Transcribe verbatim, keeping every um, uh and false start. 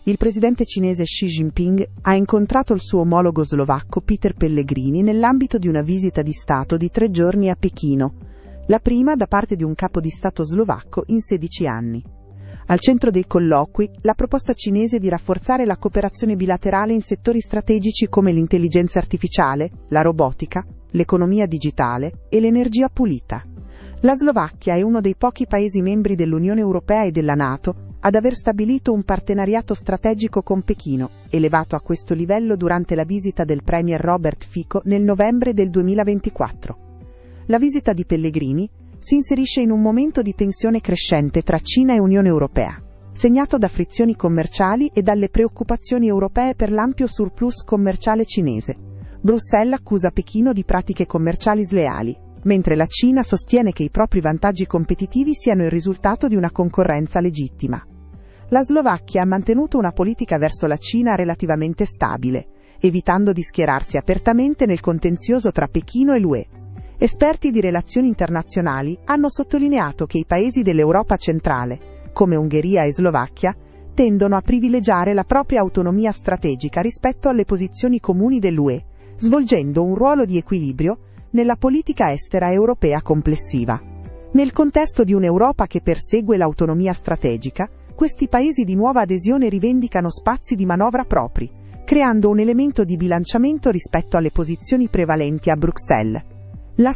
Il presidente cinese Xi Jinping ha incontrato il suo omologo slovacco Peter Pellegrini nell'ambito di una visita di Stato di tre giorni a Pechino, la prima da parte di un capo di Stato slovacco in sedici anni. Al centro dei colloqui, la proposta cinese di rafforzare la cooperazione bilaterale in settori strategici come l'intelligenza artificiale, la robotica, l'economia digitale e l'energia pulita. La Slovacchia è uno dei pochi Paesi membri dell'Unione Europea e della NATO ad aver stabilito un partenariato strategico con Pechino, elevato a questo livello durante la visita del premier Robert Fico nel novembre del duemilaventiquattro. La visita di Pellegrini si inserisce in un momento di tensione crescente tra Cina e Unione Europea, segnato da frizioni commerciali e dalle preoccupazioni europee per l'ampio surplus commerciale cinese. Bruxelles accusa Pechino di pratiche commerciali sleali, mentre la Cina sostiene che i propri vantaggi competitivi siano il risultato di una concorrenza legittima. La Slovacchia ha mantenuto una politica verso la Cina relativamente stabile, evitando di schierarsi apertamente nel contenzioso tra Pechino e l'U E. Esperti di relazioni internazionali hanno sottolineato che i paesi dell'Europa centrale, come Ungheria e Slovacchia, tendono a privilegiare la propria autonomia strategica rispetto alle posizioni comuni dell'U E, svolgendo un ruolo di equilibrio nella politica estera europea complessiva. Nel contesto di un'Europa che persegue l'autonomia strategica, questi paesi di nuova adesione rivendicano spazi di manovra propri, creando un elemento di bilanciamento rispetto alle posizioni prevalenti a Bruxelles.